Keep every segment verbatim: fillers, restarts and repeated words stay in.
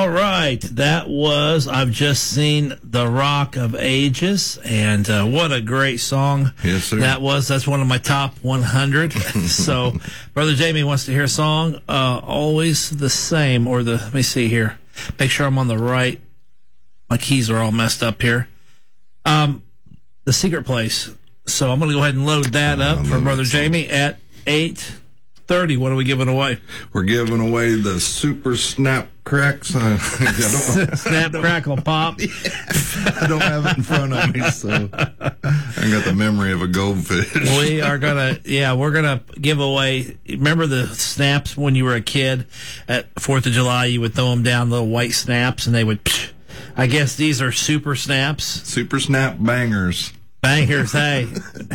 All right, that was I've Just Seen the Rock of Ages, and uh, what a great song. Yes, sir. That was. That's one of my top one hundred. So, Brother Jamie wants to hear a song, uh, Always the Same, or the, let me see here, make sure I'm on the right. My keys are all messed up here. Um, The Secret Place. So I'm going to go ahead and load that up oh, for Brother Jamie at eight thirty. What are we giving away? We're giving away the Super Snap Cracks. I, I don't, Snap, Crackle, Pop. Yeah, I don't have it in front of me, so I got the memory of a goldfish. We are going to, yeah, we're going to give away, remember the snaps when you were a kid at fourth of July? You would throw them down, little white snaps, and they would, psh, I guess these are Super Snaps. Super Snap Bangers. Bangers, hey.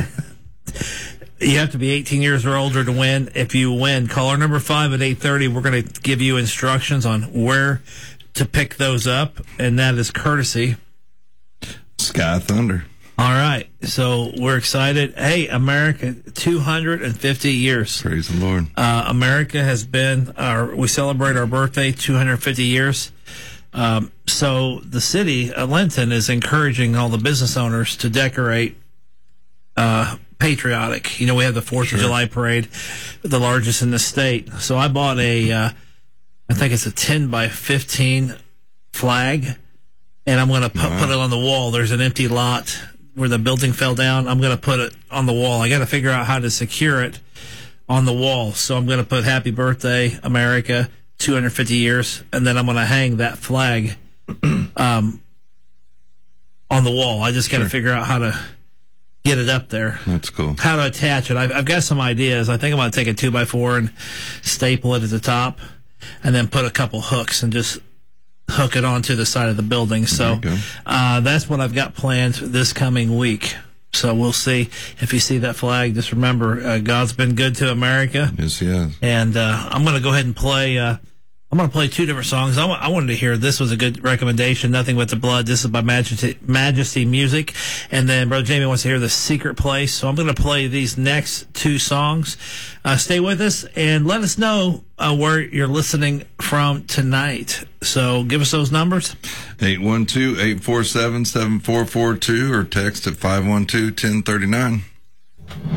You have to be eighteen years or older to win. If you win, caller number five at eight thirty, we're going to give you instructions on where to pick those up, and that is courtesy Sky Thunder. All right, so we're excited. Hey, America, two hundred fifty years. Praise the Lord. Uh, America has been, our, we celebrate our birthday, two hundred fifty years. Um, so the city of Linton is encouraging all the business owners to decorate uh patriotic. You know, we have the fourth of July parade, the largest in the state. So I bought a, uh, I think it's a ten by fifteen flag, and I'm going to put, wow. put it on the wall. There's an empty lot where the building fell down. I'm going to put it on the wall. I got to figure out how to secure it on the wall. So I'm going to put Happy Birthday, America, two hundred fifty years, and then I'm going to hang that flag um, on the wall. I just got to sure. figure out how to get it up there. That's cool. How to attach it. I've, I've got some ideas. I think I'm going to take a two by four and staple it at the top, and then put a couple hooks and just hook it onto the side of the building. So uh, that's what I've got planned this coming week. So we'll see. If you see that flag, just remember, uh, God's been good to America. Yes, he has. And uh, I'm going to go ahead and play... Uh, I'm going to play two different songs. I, w- I wanted to hear, this was a good recommendation, Nothing But the Blood. This is by Majesty, Majesty Music. And then Brother Jamie wants to hear The Secret Place. So I'm going to play these next two songs. Uh, stay with us and let us know uh, where you're listening from tonight. So give us those numbers. eight one two, eight four seven, seven four four two or text at five one two, one zero three nine.